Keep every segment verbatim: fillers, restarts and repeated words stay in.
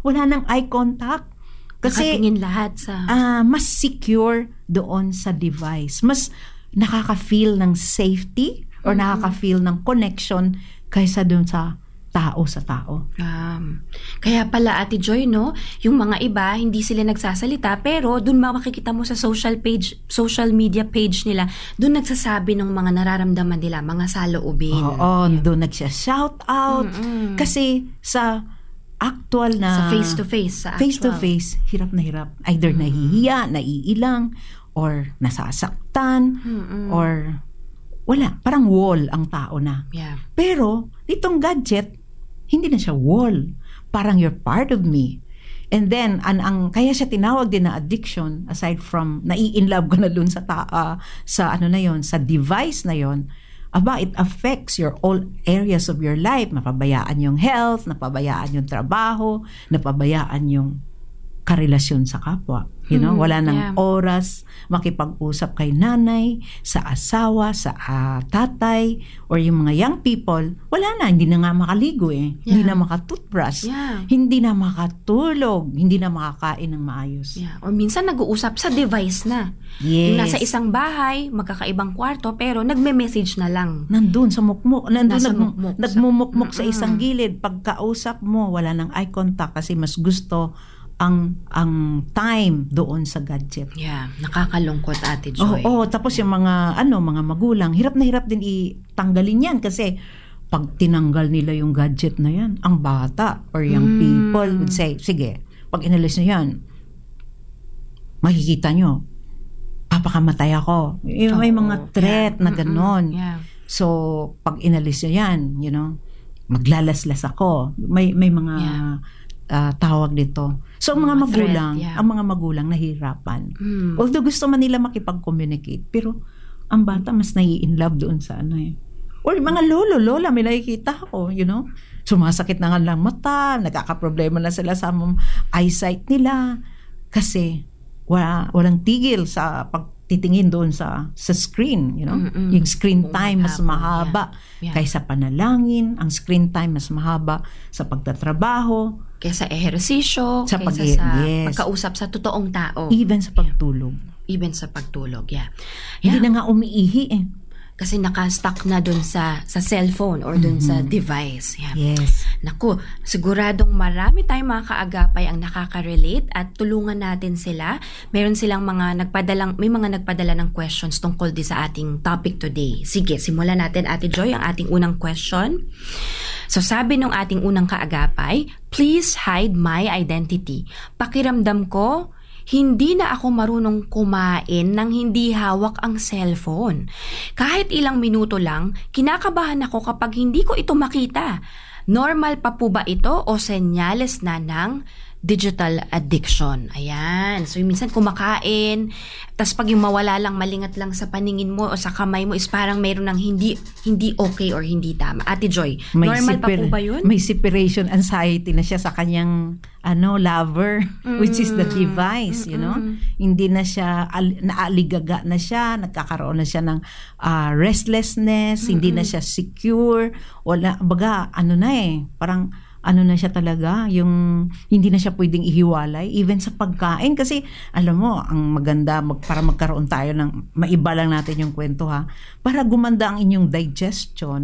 wala nang eye contact. Kasi nakatingin lahat sa... Uh, mas secure doon sa device. Mas nakaka-feel ng safety or mm-hmm. nakaka-feel ng connection kaysa doon sa tao sa tao. Um, kaya pala, Ate Joy, no, yung mga iba, hindi sila nagsasalita, pero doon makikita mo sa social page, social media page nila, doon nagsasabi ng mga nararamdaman nila, mga saloobin. Oo, yeah. Doon nagsya-shout out. Mm-hmm. Kasi sa actual na... Sa face-to-face. Sa actual. Face-to-face, hirap na hirap. Either mm-hmm. nahihiya, naiilang, or nasasaktan, mm-hmm. or wala. Parang wall ang tao na. Yeah. Pero, itong gadget, hindi na siya wall. Parang you're part of me. And then, an, ang, kaya siya tinawag din na addiction, aside from, nai-inlove ko na dun sa, ta, uh, sa ano na yon, sa device na yon, aba, it affects your all areas of your life. Napabayaan yung health, napabayaan yung trabaho, napabayaan yung karelasyon sa kapwa. You know, Hmm, wala nang yeah. oras makipag-usap kay nanay, sa asawa, sa uh, tatay, or yung mga young people, wala na, hindi na nga makaligo eh. Yeah. Hindi na makatoothbrush, Yeah. hindi na makatulog, hindi na makakain ng maayos. Yeah. Or minsan nag-uusap sa device na. Yes. Yung nasa isang bahay, magkakaibang kwarto, pero nagme-message na lang. Nandun sa mukmuk, nandun Nasa nag, mukmuk. nagmumukmuk sa, Mm-mm. sa isang gilid. Pagkausap mo, wala nang eye contact kasi mas gusto ang ang time doon sa gadget. Yeah, nakakalungkot, Ate Joy. Oo, oh, tapos yung mga ano, mga magulang, hirap na hirap din itanggalin 'yan kasi pag tinanggal nila yung gadget na 'yan, ang bata or young Mm. people would say, sige, pag inalis niyo 'yan, makikita nyo, papakamatay ako. Yung may Oo, mga threat yeah. na ganon. Yeah. So, pag inalis nyo 'yan, you know, maglalaslas ako. May may mga Yeah. uh, tawag dito. So, ang mga, Mga magulang, threat, yeah. ang mga magulang nahihirapan. Mm. Although gusto man nila makipag-communicate, pero ang bata mas nai-inlove doon sa ano eh. Or mga lolo, lola, may nakikita ko, you know. Sumasakit na nga lang mata, nagkakaproblema na sila sa eyesight nila. Kasi wala, walang tigil sa pagtitingin doon sa sa screen, you know. Mm-mm. Yung screen time mas Hapon, mahaba yeah. Yeah. kaysa panalangin. Ang screen time mas mahaba sa pagtatrabaho, Kaysa ehersisyo, Sa kaysa pag- sa yes. pagkausap sa totoong tao. even sa pagtulog. Even sa pagtulog, yeah. Hindi Yeah. na nga umiihi eh. Kasi naka-stuck na dun sa sa cellphone or dun sa device. Yeah. Yes. Naku, siguradong marami tayong mga kaagapay ang nakaka-relate at tulungan natin sila. Meron silang mga nagpadalang, may mga nagpadala ng questions tungkol din sa ating topic today. Sige, simulan natin, Ate Joy, ang ating unang question. So sabi ng ating unang kaagapay, please hide my identity. Pakiramdam ko, hindi na ako marunong kumain nang hindi hawak ang cellphone. Kahit ilang minuto lang, kinakabahan ako kapag hindi ko ito makita. Normal pa po ba ito o senyales na ng digital addiction? Ayan. So, minsan kumakain, tas pag yung mawala lang, malingat lang sa paningin mo o sa kamay mo is parang mayroon ng hindi hindi okay or hindi tama. Ate Joy, May normal pa separ- po ba yun? May separation anxiety na siya sa kanyang ano lover, mm. which is the device, you know. Hindi na siya, al- naaligaga na siya, nagkakaroon na siya ng uh, restlessness, mm-hmm. hindi na siya secure, wala, baga, ano na eh, parang ano na siya talaga, yung hindi na siya pwedeng ihiwalay even sa pagkain kasi alam mo, ang maganda mag, para magkaroon tayo ng maiba lang natin yung kwento ha, para gumanda ang inyong digestion,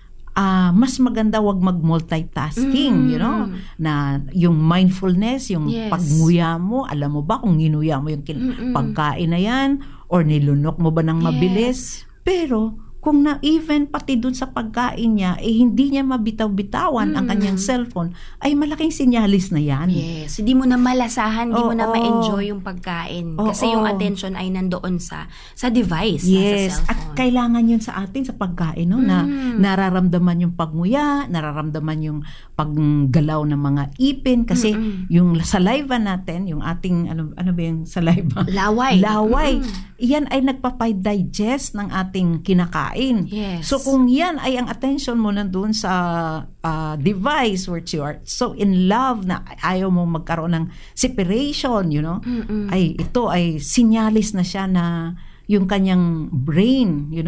uh, mas maganda wag mag-multitasking, mm. you know, na yung mindfulness, yung yes. pagnguya mo, alam mo ba kung ginuya mo yung kin- pagkain na yan or nilunok mo ba ng mabilis, yes. pero kung na even pati dun sa pagkain niya, eh hindi niya mabitaw-bitawan mm. ang kanyang cellphone, ay malaking sinyalis na yan. Yes, hindi mo na malasahan, hindi oh, mo na oh. ma-enjoy yung pagkain. Oh, kasi oh. yung attention ay nandoon sa sa device, yes. sa cellphone. At kailangan yun sa atin sa pagkain, no? Mm. Na nararamdaman yung pagnguya, nararamdaman yung paggalaw ng mga ipin, kasi Mm-mm. yung saliva natin, yung ating, ano, ano ba yung saliva? Laway. Laway. Mm-mm. Yan ay nagpapay-digest ng ating kinakain. Yes. So kung yan ay ang attention mo nandun sa uh, device which you are so in love na ayaw mo magkaroon ng separation, you know, Mm-mm. ay ito ay sinyalis na siya na yung kanyang brain, you know,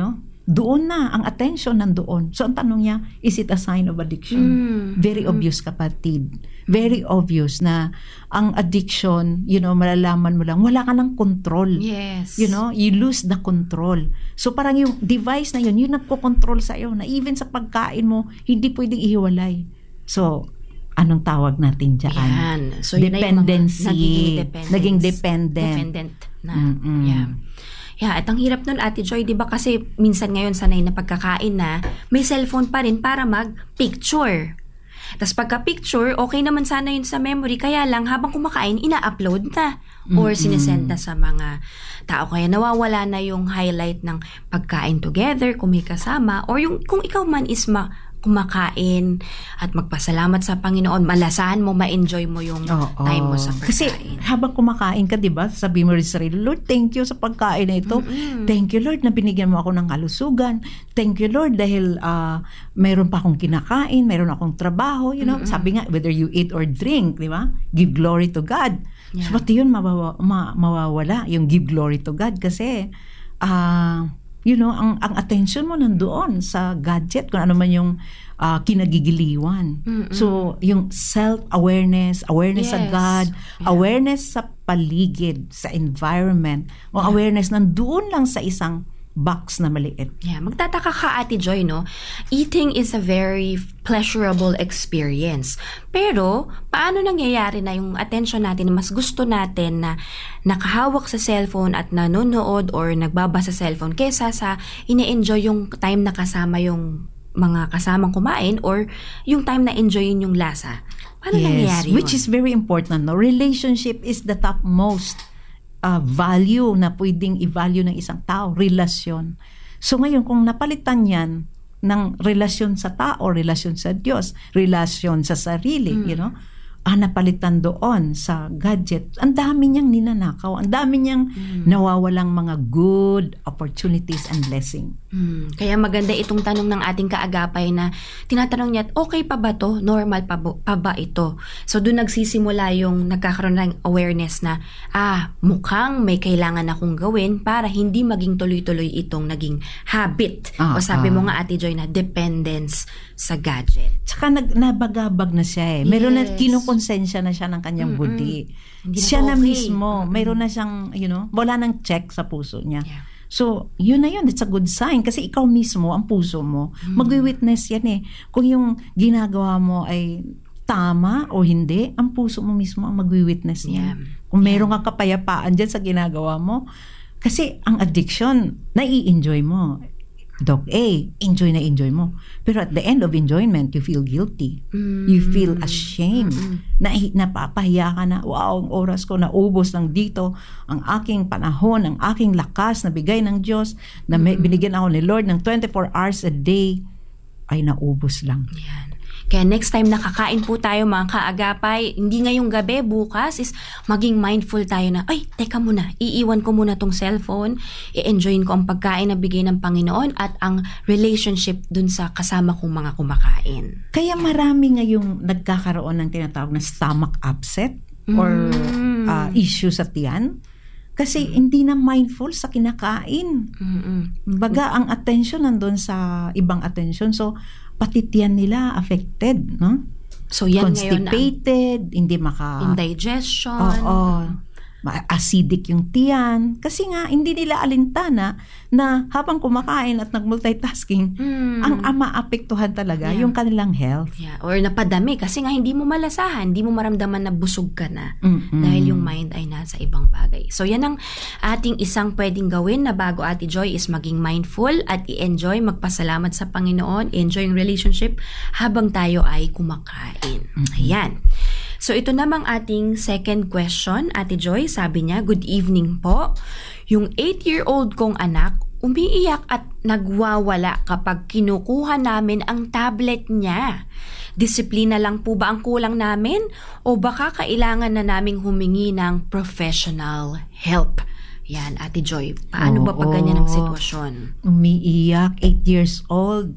doon na, ang attention nandoon. So, ang tanong niya, is it a sign of addiction? Mm. Very obvious, kapatid. Very obvious na ang addiction, you know, malalaman mo lang, wala ka ng control. Yes. You know, you lose the control. So, parang yung device na yun, yung nagko-control sa'yo, na even sa pagkain mo, hindi pwedeng ihiwalay. So, anong tawag natin dyan? Yan. So, yun dependency. Na yung mga nagiging dependence. Naging dependent. Dependent na. Mm-mm. Yeah. Yeah, at ang hirap nun, Ate Joy, di ba kasi minsan ngayon sanay na pagkakain na may cellphone pa rin para mag-picture. Tapos pagka-picture, okay naman sana yun sa memory, kaya lang habang kumakain, ina-upload na or sinesend na sa mga tao. Kaya nawawala na yung highlight ng pagkain together, kung may kasama, or yung kung ikaw man is ma kumakain at magpasalamat sa Panginoon, malasahan mo, ma-enjoy mo yung Oo. time mo sa pagkain. Kasi habang kumakain ka, di ba, sabi mo rin sa sarili, Lord, thank you sa pagkain na ito. Mm-mm. Thank you, Lord, na binigyan mo ako ng kalusugan. Thank you, Lord, dahil uh, mayroon pa akong kinakain, mayroon akong trabaho, you know. Mm-mm. Sabi nga, whether you eat or drink, di ba? Give glory to God. Yeah. So, pati yun, mawawa, ma- mawawala, yung give glory to God. Kasi, ah, uh, you know, ang ang attention mo nandoon sa gadget, kung ano man yung uh, kinagigiliwan. Mm-mm. So, yung self-awareness, awareness sa Yes. God, Yeah. awareness sa paligid, sa environment, o Yeah. awareness nandoon lang sa isang box na maliit. Yeah, magtataka ka, Ate Joy, no? Eating is a very pleasurable experience. Pero, paano nangyayari na yung attention natin, mas gusto natin na nakahawak sa cellphone at nanonood or nagbabasa sa cellphone kesa sa ine-enjoy yung time na kasama yung mga kasamang kumain or yung time na enjoyin yung lasa? Paano nangyayari yun? Which is very important. No? Relationship is the topmost uh, value na pwedeng i-value ng isang tao, relasyon. So ngayon, kung napalitan yan ng relasyon sa tao, relasyon sa Diyos, relasyon sa sarili, mm. you know, ah, napalitan doon sa gadget, ang dami niyang ninanakaw, ang dami niyang mm. nawawalang mga good opportunities and blessing. Hmm. Kaya maganda itong tanong ng ating kaagapay na tinatanong niya, okay pa ba to? Normal pa, bo, pa ba ito? So doon nagsisimula yung nagkakaroon ng awareness na, ah, mukhang may kailangan akong gawin para hindi maging tuloy-tuloy itong naging habit. Ah, o sabi ah. mo nga, Ate Joy, na dependence sa gadget. Tsaka nag, nabagabag na siya eh. Meron Yes. na, kinukonsensya na siya ng kanyang Mm-mm. budi. Hindi na Siya to na okay. mismo, Mm-mm. mayroon na siyang, you know, wala nang check sa puso niya. Yeah. So, yun na yun. It's a good sign. Kasi ikaw mismo, ang puso mo, Mm. magwi-witness yan eh. Kung yung ginagawa mo ay tama o hindi, ang puso mo mismo ang magwi-witness Yeah. yan. Kung meron kang kapayapaan dyan sa ginagawa mo, kasi ang addiction, nai-enjoy mo. Dog A, enjoy na enjoy mo. Pero at the end of enjoyment, you feel guilty. Mm. You feel ashamed. Mm-mm. Na, napapahiya ka na, wow, ang oras ko naubos lang dito. Ang aking panahon, ang aking lakas na bigay ng Diyos, na may, binigyan ako ni Lord ng twenty-four hours a day, ay naubos lang. Yan. Kaya next time nakakain po tayo mga kaagapay, hindi ngayong gabi, bukas is maging mindful tayo na, ay, teka muna, iiwan ko muna tong cellphone, i-enjoyin ko ang pagkain na bigay ng Panginoon at ang relationship dun sa kasama kong mga kumakain. Kaya marami ngayong nagkakaroon ng tinatawag na stomach upset or Mm. uh, issue sa tiyan. Kasi hindi na mindful sa kinakain. Mm-mm. Baga, ang attention nandun sa ibang attention. So, pati tiyan nila affected, no? So yan ngayon ang Constipated, hindi maka... indigestion. Oo. Ma- acidic yung tiyan. Kasi nga, hindi nila alintana na habang kumakain at nag-multitasking, Mm. ang ama apektuhan talaga Yeah. yung kanilang health. Yeah. Or napadami kasi nga hindi mo malasahan, hindi mo maramdaman na busog ka na. Mm-mm. Dahil yung mind ay nasa ibang bagay. So yan ang ating isang pwedeng gawin na bago, Ate Joy, is maging mindful at i-enjoy, magpasalamat sa Panginoon, enjoy yung relationship habang tayo ay kumakain. Ayan. So ito namang ating second question, Ate Joy, sabi niya, good evening po. Yung eight-year-old kong anak, umiiyak at nagwawala kapag kinukuha namin ang tablet niya. Disiplina lang po ba ang kulang namin? O baka kailangan na naming humingi ng professional help? Yan, Ate Joy, paano ba pag ganyan ang sitwasyon? Umiiyak, eight years old.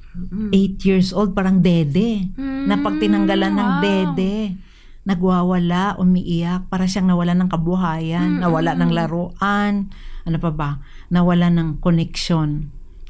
eight years old, parang dede. Mm, Na pag tinanggalan ng wow. dede, nagwawala, umiiyak, para siyang nawala ng kabuhayan, Mm-mm. nawala ng laruan, ano pa ba, nawala ng connection.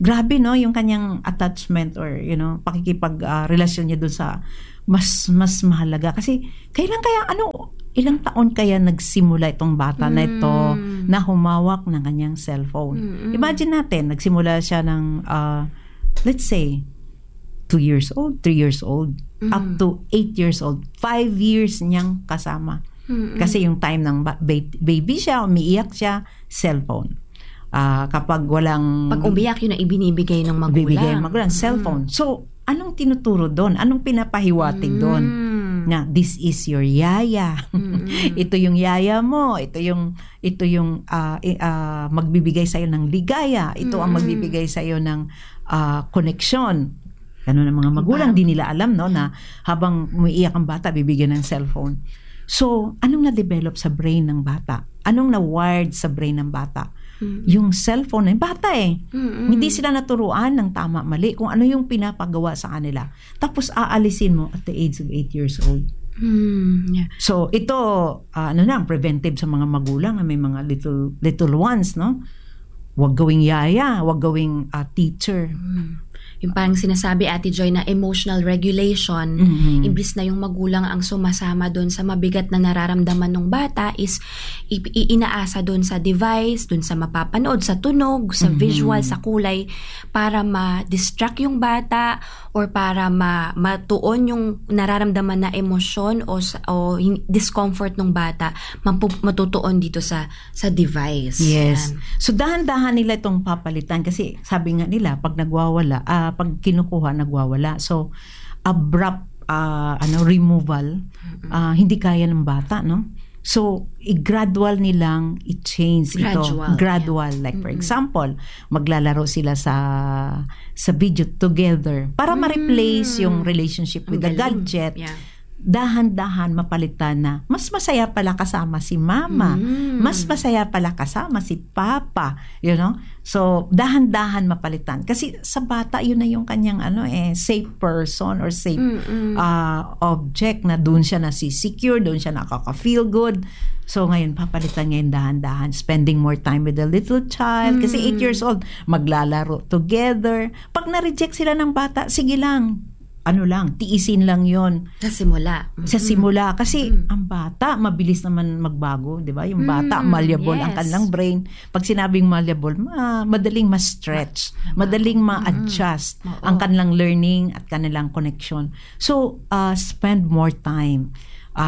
grabe no yung kanyang attachment or you know pakikipag uh, relasyon niya doon sa mas mas mahalaga kasi kailan kaya ano ilang taon kaya nagsimula itong bata na ito Mm. na humawak ng kanyang cellphone. Mm-mm. Imagine natin nagsimula siya ng uh, let's say two years old, three years old, Mm. up to eight years old, five years niyang kasama. Mm-mm. Kasi yung time ng ba- ba- baby siya, umiiyak siya, cellphone. Ah, kapag walang Pag umiyak, yun ang ibinibigay ng magulang. bibigay ng magulang, cellphone. So, anong tinuturo doon? Anong pinapahiwatig doon? Mm. Na this is your yaya. Mm-mm. Ito yung yaya mo, ito yung ito yung ah, i- ah, magbibigay sa iyo ng ligaya, ito ang Mm-mm. magbibigay sa iyo ng ah, connection. Ganun ang mga magulang, di nila alam no na habang umiiyak ang bata, bibigyan ng cellphone. So, anong na-develop sa brain ng bata? Anong na-wired sa brain ng bata? Mm. Yung cellphone ng bata eh. Mm-mm. Hindi sila naturuan ng tama mali kung ano yung pinapagawa sa kanila. Tapos aalisin mo at the age of eight years old. Mm, yeah. So ito ah, ano na preventive sa mga magulang na may mga little little ones, no? Huwag gawing yaya, huwag gawing ah, teacher. Mm. Yung parang sinasabi Ate Joy na emotional regulation, Mhm. imbis na yung magulang ang sumasama doon sa mabigat na nararamdaman ng bata is i- i- inaasa doon sa device, doon sa mapapanood, sa tunog, sa Mhm. visual, sa kulay para ma-distract yung bata or para ma matuon yung nararamdaman na emosyon o, sa- o hin- discomfort ng bata mapu- matutuon dito sa sa device. Yes. Yan. So dahan-dahan nila itong papalitan kasi sabi nga nila pag nagwawala, ah, pag kinukuha nagwawala. So abrupt ah, ano removal ah, hindi kaya ng bata, no? So i-gradual nilang i-change Gradual, ito. Gradual. Like for example, maglalaro sila sa sa video together para ma-replace yung relationship with Ang the galing. gadget. Yeah. Dahan-dahan mapalitan na mas masaya pala kasama si mama, Mm. mas masaya pala kasama si papa, you know? So, dahan-dahan mapalitan. Kasi sa bata, yun na yung kanyang ano eh, safe person or safe Mm-mm. uh, object na doon siya nasisecure, doon siya nakaka-feel good. So, ngayon, papalitan ngayon dahan-dahan, spending more time with the little child. Kasi eight years old, maglalaro together. Pag na-reject sila ng bata, sige lang, ano lang, tiisin lang yon Sa simula. sa simula kasi Mm. ang bata mabilis naman magbago, 'di ba? Yung bata Mm, malleable ang yes. kanilang brain. Pag sinabing malleable, ma- madaling ma-stretch, madaling ma-adjust Oo. ang kanilang learning at kanilang connection. So, uh, spend more time.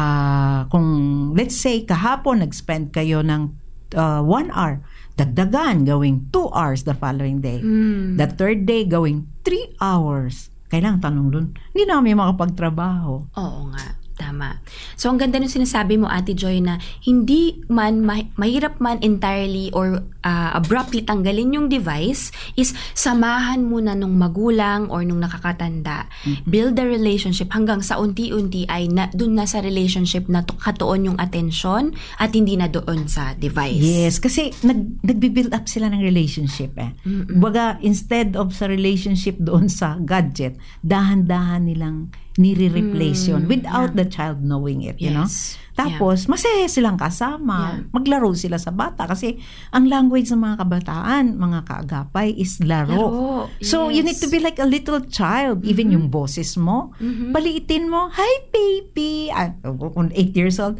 Uh, kung let's say kahapon nag-spend kayo ng uh, one hour, dagdagan gawing two hours the following day. Mm. The third day gawing three hours. Kailangan tanong dun, hindi na kami makapagtrabaho. Oo nga, tama. So, ang ganda nung sinasabi mo, Ate Joy, na hindi man, ma- mahirap man entirely or uh, abruptly tanggalin yung device, is samahan muna nung magulang or nung nakakatanda. Build the relationship hanggang sa unti-unti ay na, dun na sa relationship na to- katuon yung attention at hindi na doon sa device. Yes, kasi nag, nagbi-build up sila ng relationship eh. Mm-mm. Baga, instead of sa relationship doon sa gadget, dahan-dahan nilang nire-replace yun Mm, without yeah. the child knowing it, you know? Yes. Tapos, masaya silang kasama. Yeah. Maglaro sila sa bata kasi ang language ng mga kabataan, mga kaagapay, is laro. Laro, So, you need yes. to be like a little child. Even yung boses mo, Mhm. paliitin mo, hi baby. Ah, kung eight years old,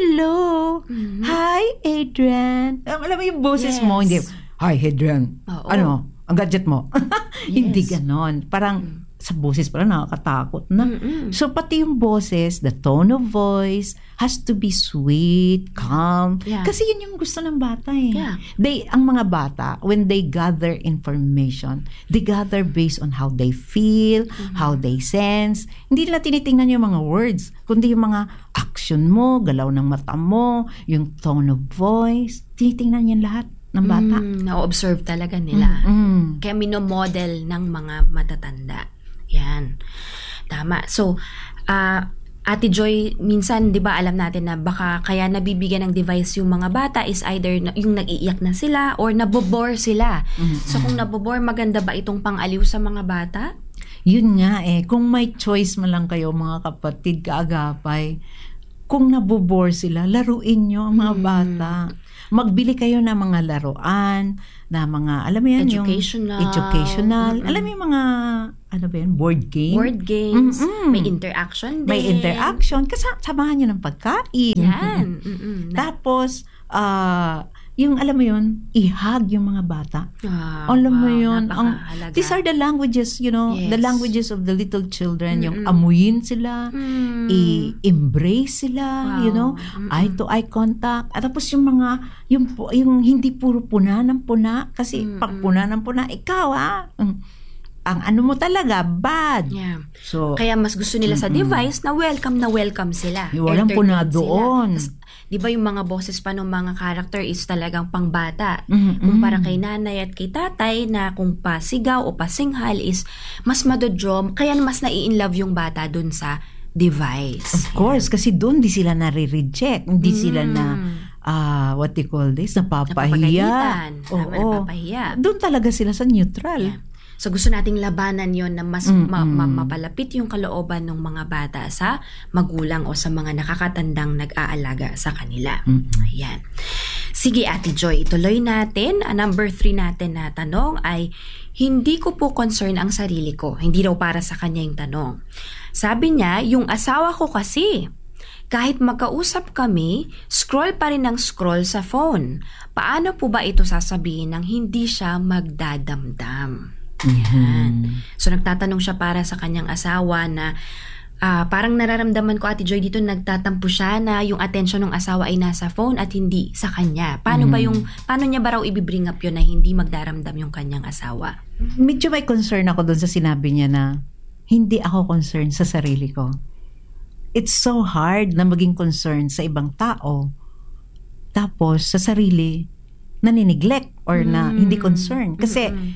hello. Mhm. Hi Adrian. Um, alam mo yung boses Yes. mo, hindi, hi Adrian. Oo. Ano, ang gadget mo. Hindi Yes. ganon. Parang sa boses pala nakakatakot na. Mm-mm. So, pati yung boses, the tone of voice, has to be sweet, calm. Yeah. Kasi yun yung gusto ng bata eh. Yeah. They, ang mga bata, when they gather information, they gather based on how they feel, Mm-hmm. how they sense. Hindi nila tinitingnan yung mga words, kundi yung mga action mo, galaw ng mata mo, yung tone of voice. Tinitingnan yan lahat ng bata. Mm, na-observe talaga nila. Mm. Kaya minomodel ng mga matatanda. Yan. Tama. So, uh, Ate Joy, minsan 'di ba alam natin na baka kaya nabibigyan ng device yung mga bata is either na, yung nag-iiyak na sila or nabobore sila. Mm-hmm. So kung nabobore, maganda ba itong pang-aliw sa mga bata? Yun nga eh, kung may choice man lang kayo mga kapatid, kaagapay, kung nabobore sila, laruin nyo ang mga Mm. bata. magbili kayo ng mga laruan, na mga, alam mo yan, Educational. yung educational. Mm-mm. Alam mo yung mga, ano ba yan, board game? Board games. Mm-mm. May interaction din. May interaction. Kasi samahan nyo ng pagkain. Yan. Mm-mm. Na- Tapos, ah, yung alam mo yun, ihag yung mga bata. Ah, Alam mo wow, yun, ang, napakahalaga. these are the languages, you know, the Yes. languages of the little children. Yung Mm-mm. amuyin sila, Mm. i-embrace sila, Wow. you know, Mm-mm. eye to eye contact. At tapos yung mga, yung, pu- yung hindi puro puna ng puna, kasi Mm-mm. pag puna ng puna, ikaw ah, ang, ang ano mo talaga, bad. Yeah. So, Kaya mas gusto nila sa Mm-mm. device na welcome na welcome sila. walang Entertained puna sila. doon. Tas, di ba yung mga boses pa ng mga character is talagang pangbata. Mm-mm. Kumpara kay nanay at kay tatay na kung pasigaw o pasinghal is mas madodrom, kaya mas nai-inlove yung bata dun sa device. Of course, kasi doon di sila nare-reject. Hindi Mm. sila na, ah what they call this, napapahiya. Napapagalitan. Tama, Oo. napapahiya. Doon talaga sila sa neutral. Yeah. So gusto nating labanan yon na mas Mm-mm. ma- ma- mapalapit yung kalooban ng mga bata sa magulang o sa mga nakakatandang nag-aalaga sa kanila. Mm-mm. Ayan. Sige Ate Joy, ituloy natin. Ang number three natin na tanong ay, hindi ko po concern ang sarili ko. Hindi raw para sa kanya yung tanong. Sabi niya, yung asawa ko kasi, kahit magkausap kami, scroll pa rin ng scroll sa phone. Paano po ba ito sasabihin ng hindi siya magdadamdam? Yan. So nagtatanong siya para sa kanyang asawa na ah, parang nararamdaman ko Ate Joy dito, nagtatampo siya na yung attention ng asawa ay nasa phone at hindi sa kanya. Paano ba yung paano niya ba raw i-bring up yun na hindi magdaramdam yung kanyang asawa? Medyo may concern ako doon sa sinabi niya na hindi ako concerned sa sarili ko. It's so hard na maging concerned sa ibang tao. Tapos sa sarili, nanineglect or na Mm. hindi concerned. Kasi Mm-mm.